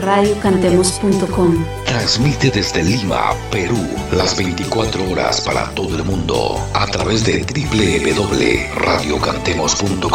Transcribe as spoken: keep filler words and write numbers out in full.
radio cantemos punto com. Transmite desde Lima, Perú, las veinticuatro horas para todo el mundo a través de doble u doble u doble u punto radio cantemos punto com.